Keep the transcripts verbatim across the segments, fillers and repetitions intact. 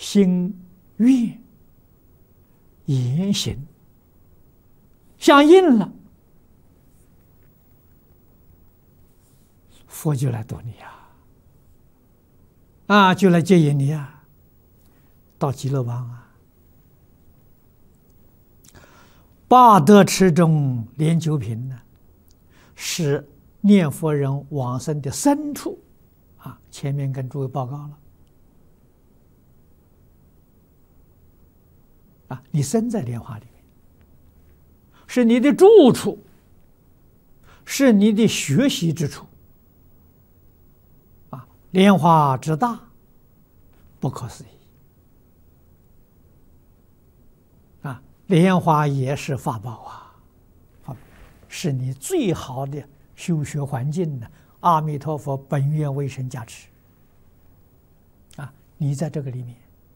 心愿言行相应了，佛就来度你呀，啊，就来接引你啊，到极乐王啊。八德池中莲九品呢，是念佛人往生的深处啊。前面跟诸位报告了啊，你生在莲花里面，是你的住处，是你的学习之处啊。莲花之大，不可思议啊！莲花也是法宝啊，法宝是你最好的修学环境呢。阿弥陀佛本愿威神加持啊，你在这个里面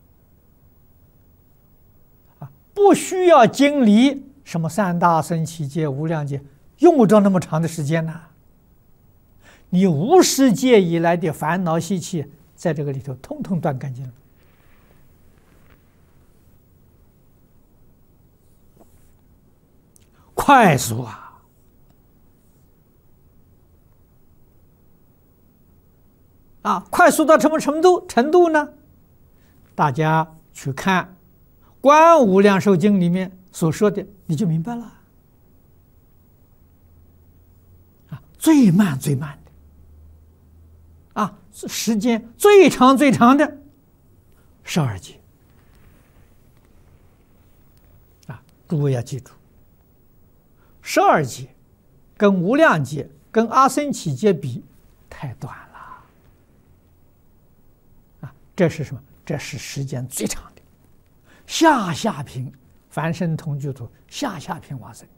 啊，不需要经历什么三大僧祇劫、无量劫，用不着那么长的时间呢、啊。你无始劫以来的烦恼习气，在这个里头通通断干净了。快速啊！啊，快速到什么程度程度呢？大家去看《观无量寿经》里面所说的，你就明白了。啊，最慢最慢的，啊，时间最长最长的十二劫。啊，诸位要记住，十二劫跟无量劫、跟阿僧祇劫比，太短了。这是什么？这是时间最长的下下品凡圣同居土下下品往生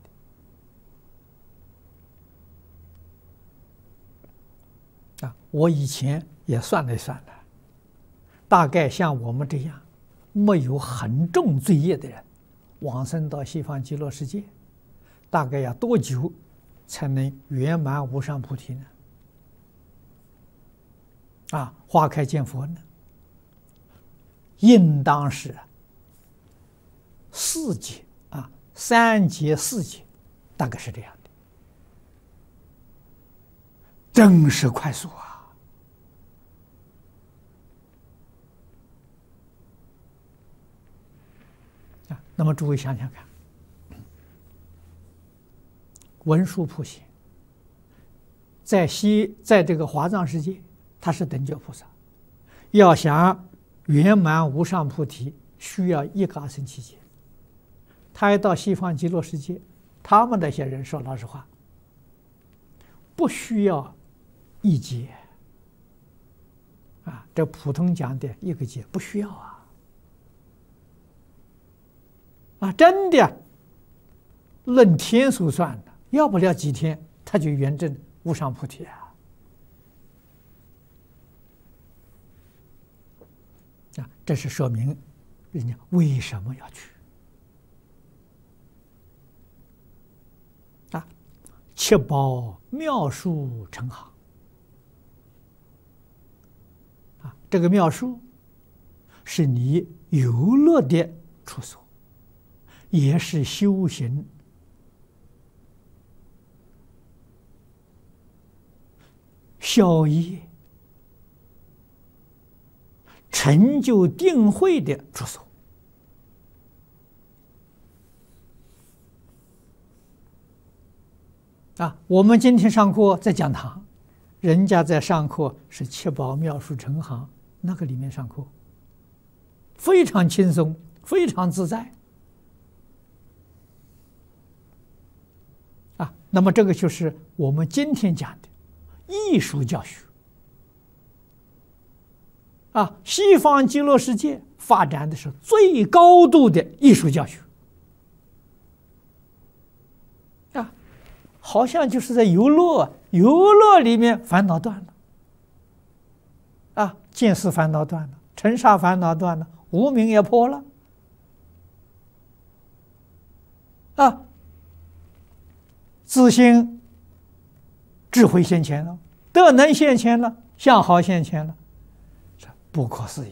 的啊！我以前也算了算了，大概像我们这样没有很重罪业的人，往生到西方极乐世界，大概要多久才能圆满无上菩提呢？啊，花开见佛呢？应当是四劫啊，三劫四劫，大概是这样的，真是快速啊！啊，那么诸位想想看，文殊普贤在西，在这个华藏世界，他是等觉菩萨，要想圆满无上菩提，需要一个阿僧祇劫。他一到西方极乐世界，他们那些人说老实话，不需要一劫啊，这普通讲的一个劫不需要啊，啊，真的，论天数算的，要不了几天，他就圆证无上菩提啊。啊，这是说明人家为什么要去啊？七宝妙术成行啊，这个妙术是你游乐的处所，也是修行消业成就定慧的处所啊！我们今天上课在讲堂，人家在上课是七宝妙术成行那个里面上课，非常轻松，非常自在啊！那么这个就是我们今天讲的艺术教学。啊，西方极乐世界发展的是最高度的艺术教学，啊，好像就是在游乐，游乐里面烦恼断了，啊，见思烦恼断了，尘沙烦恼断了，无明也破了，啊，自信智慧现前了，德能现前了，相好现前了。不可思议